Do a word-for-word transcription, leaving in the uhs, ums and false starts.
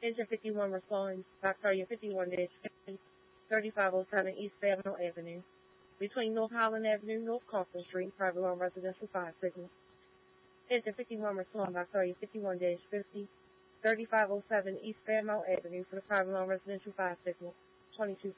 Engine fifty-one responding Victoria fifty-one fifty, thirty-five oh seven East Fayetteville Avenue. Between North Highland Avenue, North Carson Street, private on residential five signal. Engine fifty-one responding Victoria fifty-one fifty, thirty-five oh seven East Fayetteville Avenue for the private on residential five signal. twenty-two